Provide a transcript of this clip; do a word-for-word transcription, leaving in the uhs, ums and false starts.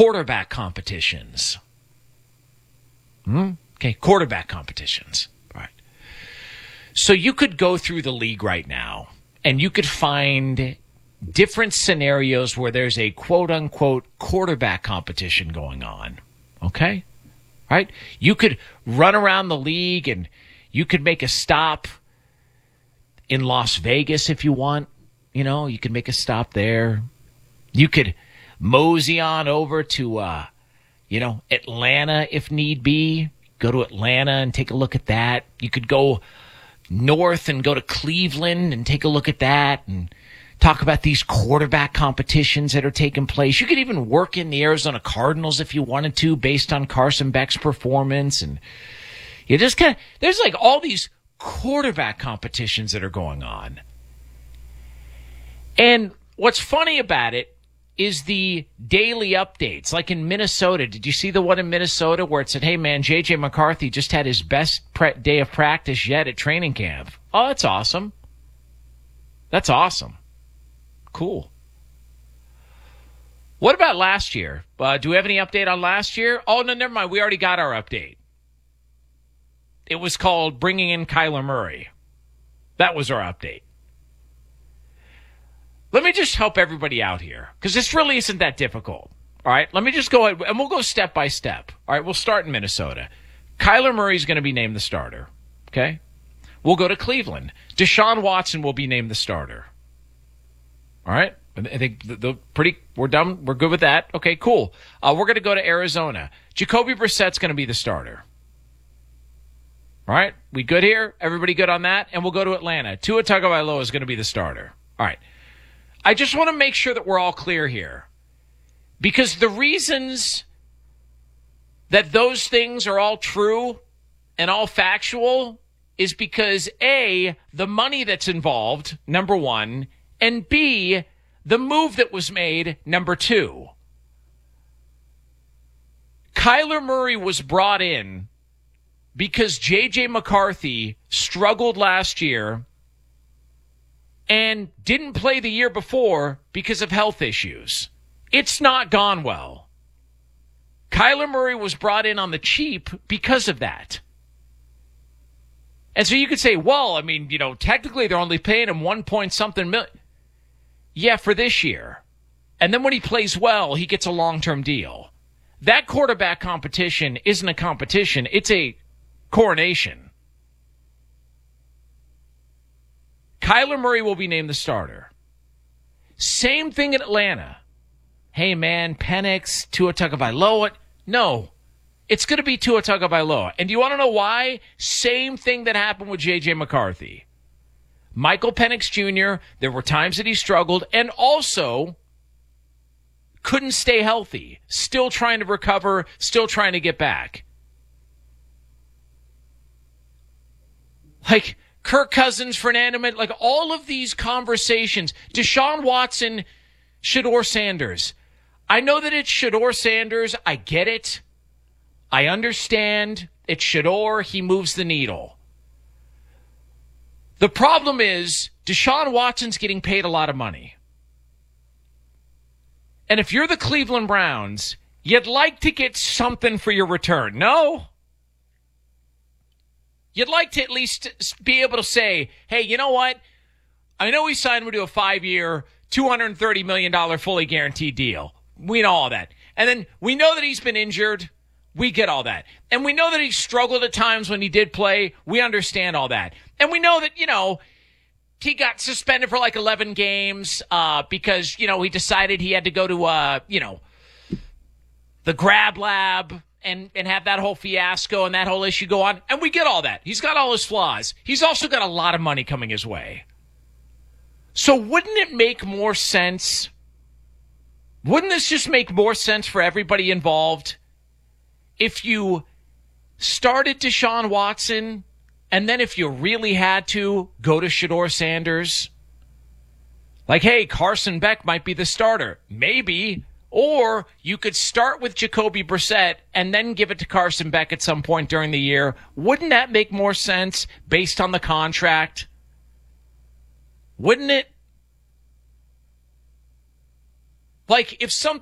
quarterback competitions. Hmm? Okay, quarterback competitions. All right. So you could go through the league right now, and you could find different scenarios where there's a quote-unquote quarterback competition going on. Okay? Right? You could run around the league, and you could make a stop in Las Vegas if you want. You know, you could make a stop there. You could mosey on over to, uh, you know, Atlanta if need be. Go to Atlanta and take a look at that. You could go north and go to Cleveland and take a look at that and talk about these quarterback competitions that are taking place. You could even work in the Arizona Cardinals if you wanted to, based on Carson Beck's performance. And you just kind of, there's like all these quarterback competitions that are going on. And what's funny about it is the daily updates. Like in Minnesota, did you see the one in Minnesota where it said, hey man, J J McCarthy just had his best pre- day of practice yet at training camp? Oh, that's awesome. That's awesome. Cool. What about last year? Uh, do we have any update on last year? Oh, no, never mind. We already got our update. It was called bringing in Kyler Murray. That was our update. Let me just help everybody out here, because this really isn't that difficult. All right, let me just go, and we'll go step by step. All right, we'll start in Minnesota. Kyler Murray's going to be named the starter, okay? We'll go to Cleveland. Deshaun Watson will be named the starter. All right, I think the, the pretty, we're done. We're good with that. Okay, cool. Uh, we're going to go to Arizona. Jacoby Brissett's going to be the starter. All right, we good here? Everybody good on that? And we'll go to Atlanta. Tua Tagovailoa is going to be the starter. All right. I just want to make sure that we're all clear here, because the reasons that those things are all true and all factual is because A, the money that's involved, number one, and B, the move that was made, number two. Kyler Murray was brought in because J J McCarthy struggled last year and didn't play the year before because of health issues. It's not gone well. Kyler Murray was brought in on the cheap because of that. And so you could say, well, I mean, you know, technically they're only paying him one point something million. Yeah, for this year. And then when he plays well, he gets a long-term deal. That quarterback competition isn't a competition. It's a coronation. Kyler Murray will be named the starter. Same thing in Atlanta. Hey, man, Penix, Tua Tagovailoa. No, it's going to be Tua Tagovailoa. And do you want to know why? Same thing that happened with J J McCarthy. Michael Penix Junior, there were times that he struggled and also couldn't stay healthy. Still trying to recover, still trying to get back. Like Kirk Cousins, Fernando, like all of these conversations. Deshaun Watson, Shedeur Sanders. I know that it's Shedeur Sanders. I get it. I understand. It's Shedeur. He moves the needle. The problem is Deshaun Watson's getting paid a lot of money. And if you're the Cleveland Browns, you'd like to get something for your return. No? You'd like to at least be able to say, hey, you know what? I know we signed him to a five-year, two hundred thirty million dollars fully guaranteed deal. We know all that. And then we know that he's been injured. We get all that. And we know that he struggled at times when he did play. We understand all that. And we know that, you know, he got suspended for like eleven games uh, because, you know, he decided he had to go to, uh, you know, the grab lab and, and have that whole fiasco and that whole issue go on. And we get all that. He's got all his flaws. He's also got a lot of money coming his way. So wouldn't it make more sense? Wouldn't this just make more sense for everybody involved if you started Deshaun Watson and then if you really had to, go to Shedeur Sanders? Like, hey, Carson Beck might be the starter. Maybe. Or you could start with Jacoby Brissett and then give it to Carson Beck at some point during the year. Wouldn't that make more sense based on the contract? Wouldn't it? Like, if some